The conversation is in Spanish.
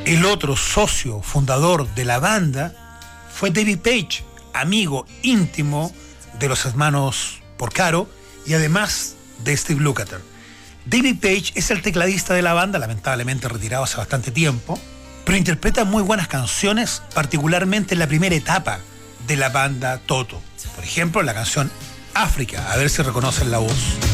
El otro socio fundador de la banda fue David Paich, amigo íntimo de los hermanos Porcaro y además de Steve Lukather. David Paich es el tecladista de la banda, lamentablemente retirado hace bastante tiempo, pero interpreta muy buenas canciones, particularmente en la primera etapa de la banda Toto. Por ejemplo, la canción África, a ver si reconocen la voz.